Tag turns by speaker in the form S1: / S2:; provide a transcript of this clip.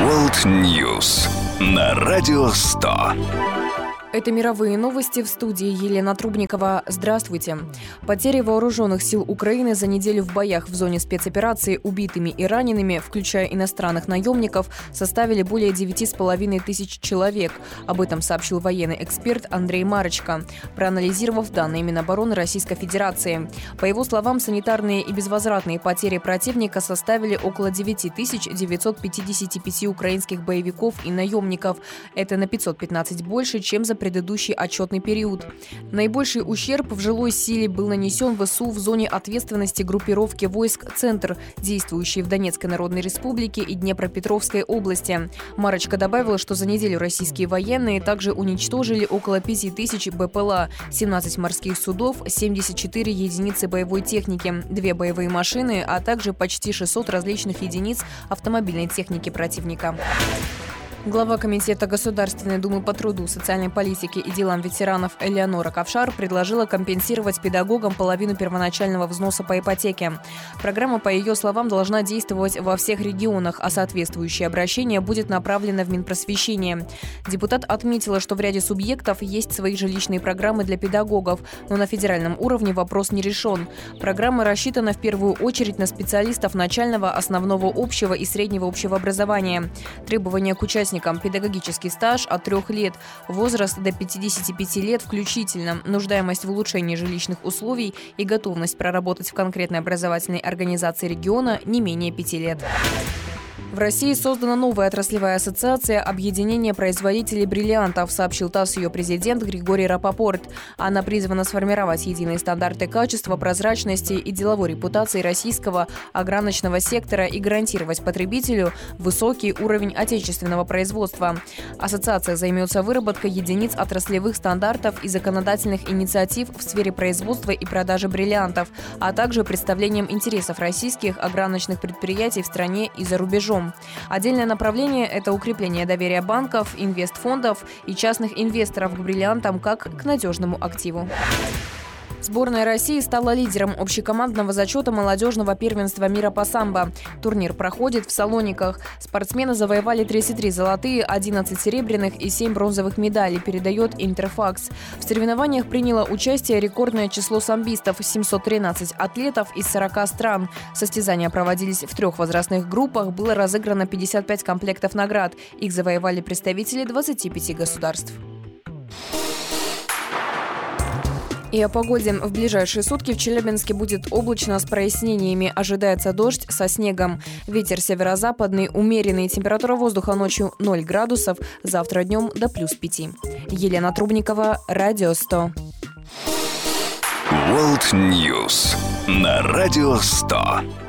S1: World News на Радио 100.
S2: Это мировые новости, в студии Елена Трубникова. Здравствуйте. Потери вооруженных сил Украины за неделю в боях в зоне спецоперации убитыми и ранеными, включая иностранных наемников, составили более 9,5 тысяч человек. Об этом сообщил военный эксперт Андрей Марочко, проанализировав данные Минобороны Российской Федерации. По его словам, санитарные и безвозвратные потери противника составили около 9955 украинских боевиков и наемников. Это на 515 больше, чем за предыдущий отчетный период. Наибольший ущерб в жилой силе был нанесен ВСУ в зоне ответственности группировки войск «Центр», действующей в Донецкой Народной Республике и Днепропетровской области. Марочко добавила, что за неделю российские военные также уничтожили около 5000 БПЛА, 17 морских судов, 74 единицы боевой техники, 2 боевые машины, а также почти 600 различных единиц автомобильной техники противника. Глава Комитета Государственной Думы по труду, социальной политике и делам ветеранов Элеонора Ковшар предложила компенсировать педагогам половину первоначального взноса по ипотеке. Программа, по ее словам, должна действовать во всех регионах, а соответствующее обращение будет направлено в Минпросвещение. Депутат отметила, что в ряде субъектов есть свои жилищные программы для педагогов, но на федеральном уровне вопрос не решен. Программа рассчитана в первую очередь на специалистов начального, основного, общего и среднего общего образования. Требования к участникам: педагогический стаж от 3 лет, возраст до 55 лет включительно, нуждаемость в улучшении жилищных условий и готовность проработать в конкретной образовательной организации региона не менее 5 лет. В России создана новая отраслевая ассоциация объединения производителей бриллиантов, сообщил ТАСС ее президент Григорий Рапопорт. Она призвана сформировать единые стандарты качества, прозрачности и деловой репутации российского ограниченного сектора и гарантировать потребителю высокий уровень отечественного производства. Ассоциация займется выработкой единиц отраслевых стандартов и законодательных инициатив в сфере производства и продажи бриллиантов, а также представлением интересов российских ограниченных предприятий в стране и за рубежом. Отдельное направление – это укрепление доверия банков, инвестфондов и частных инвесторов к бриллиантам как к надежному активу. Сборная России стала лидером общекомандного зачета молодежного первенства мира по самбо. Турнир проходит в Салониках. Спортсмены завоевали 33 золотые, 11 серебряных и 7 бронзовых медалей, передает Интерфакс. В соревнованиях приняло участие рекордное число самбистов – 713 атлетов из 40 стран. Состязания проводились в 3 возрастных группах, было разыграно 55 комплектов наград. Их завоевали представители 25 государств. И о погоде. В ближайшие сутки в Челябинске будет облачно с прояснениями. Ожидается дождь со снегом. Ветер северо-западный, умеренный. Температура воздуха ночью 0 градусов. Завтра днем до +5. Елена Трубникова, Радио 100.
S1: World News на Радио 100.